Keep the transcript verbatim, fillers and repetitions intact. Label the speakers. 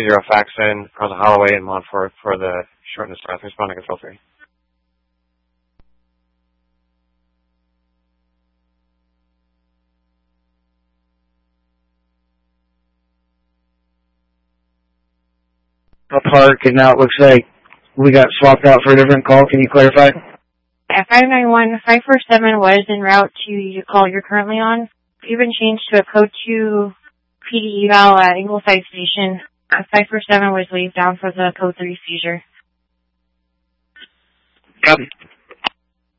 Speaker 1: three zero fax in for the Holloway and Montfort for the shortness path. Responding control three.
Speaker 2: A park, and now it looks like we got swapped out for a different call. Can you clarify?
Speaker 3: At five nine one, five four seven was en route to the call you're currently on. You've been changed to a code two P D eval at Ingleside Station. Uh, five four seven was waved down for the code three seizure.
Speaker 2: Copy.